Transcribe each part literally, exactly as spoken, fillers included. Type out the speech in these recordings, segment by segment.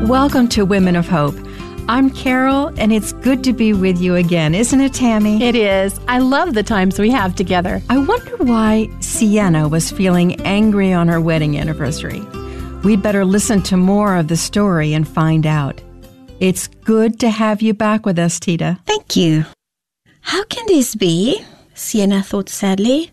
Welcome to Women of Hope. I'm Carol, and it's good to be with you again, isn't it, Tammy? It is. I love the times we have together. I wonder why Sienna was feeling angry on her wedding anniversary. We'd better listen to more of the story and find out. It's good to have you back with us, Tita. Thank you. How can this be? Sienna thought sadly.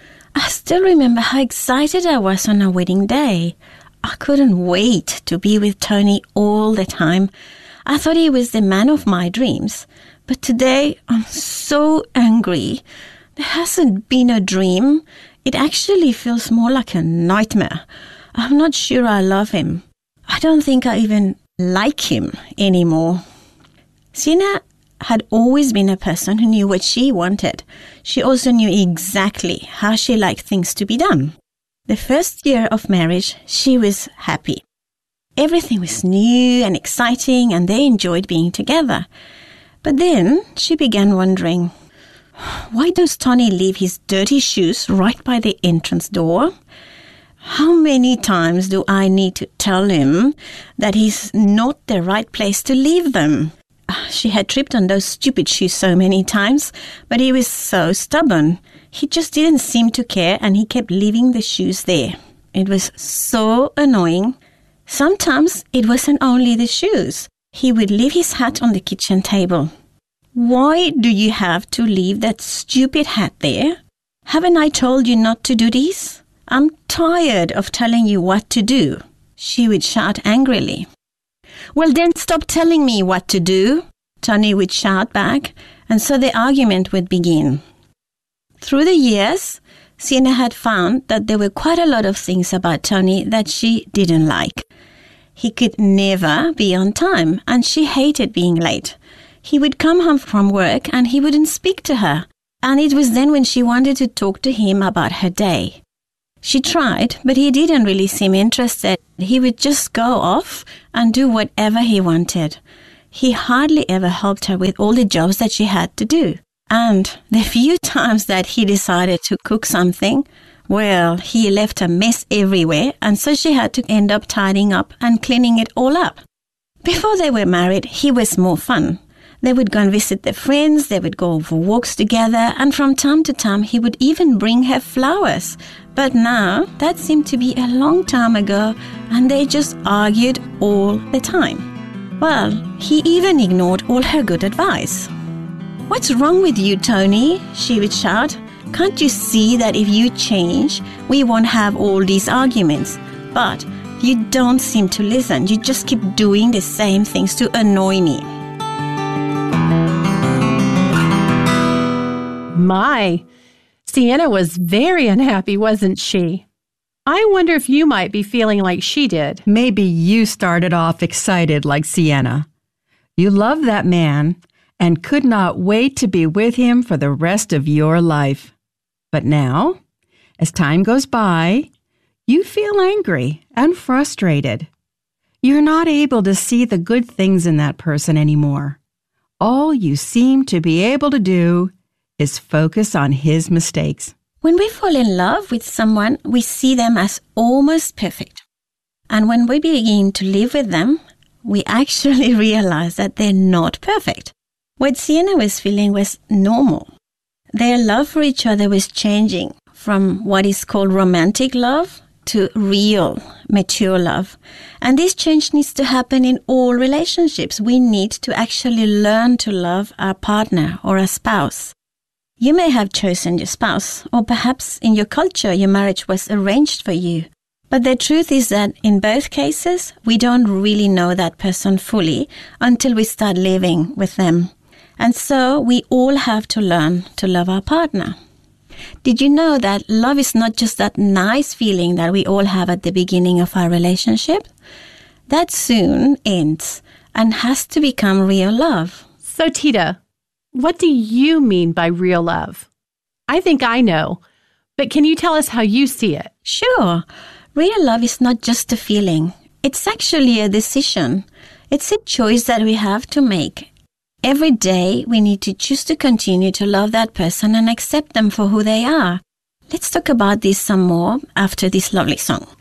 I still remember how excited I was on our wedding day. I couldn't wait to be with Tony all the time. I thought he was the man of my dreams. But today, I'm so angry. There hasn't been a dream. It actually feels more like a nightmare. I'm not sure I love him. I don't think I even like him anymore. Sienna had always been a person who knew what she wanted. She also knew exactly how she liked things to be done. The first year of marriage, she was happy. Everything was new and exciting, and they enjoyed being together. But then she began wondering, why does Tony leave his dirty shoes right by the entrance door? How many times do I need to tell him that he's not the right place to leave them? She had tripped on those stupid shoes so many times, but he was so stubborn. He just didn't seem to care, and he kept leaving the shoes there. It was so annoying. Sometimes it wasn't only the shoes. He would leave his hat on the kitchen table. Why do you have to leave that stupid hat there? Haven't I told you not to do this? I'm tired of telling you what to do, she would shout angrily. Well, then stop telling me what to do, Tony would shout back, and so the argument would begin. Through the years, Sienna had found that there were quite a lot of things about Tony that she didn't like. He could never be on time, and she hated being late. He would come home from work and he wouldn't speak to her, and it was then when she wanted to talk to him about her day. She tried, but he didn't really seem interested. He would just go off and do whatever he wanted. He hardly ever helped her with all the jobs that she had to do. And the few times that he decided to cook something, well, he left a mess everywhere, and so she had to end up tidying up and cleaning it all up. Before they were married, he was more fun. They would go and visit their friends, they would go for walks together, and from time to time he would even bring her flowers. But now, that seemed to be a long time ago, and they just argued all the time. Well, he even ignored all her good advice. What's wrong with you, Tony? She would shout. Can't you see that if you change, we won't have all these arguments? But you don't seem to listen. You just keep doing the same things to annoy me. My, Sienna was very unhappy, wasn't she? I wonder if you might be feeling like she did. Maybe you started off excited like Sienna. You love that man and could not wait to be with him for the rest of your life. But now, as time goes by, you feel angry and frustrated. You're not able to see the good things in that person anymore. All you seem to be able to do is focus on his mistakes. When we fall in love with someone, we see them as almost perfect. And when we begin to live with them, we actually realize that they're not perfect. What Sienna was feeling was normal. Their love for each other was changing from what is called romantic love to real, mature love. And this change needs to happen in all relationships. We need to actually learn to love our partner or our spouse. You may have chosen your spouse, or perhaps in your culture your marriage was arranged for you. But the truth is that in both cases, we don't really know that person fully until we start living with them. And so we all have to learn to love our partner. Did you know that love is not just that nice feeling that we all have at the beginning of our relationship? That soon ends and has to become real love. So, Tita, what do you mean by real love? I think I know, but can you tell us how you see it? Sure. Real love is not just a feeling. It's actually a decision. It's a choice that we have to make. Every day, we need to choose to continue to love that person and accept them for who they are. Let's talk about this some more after this lovely song.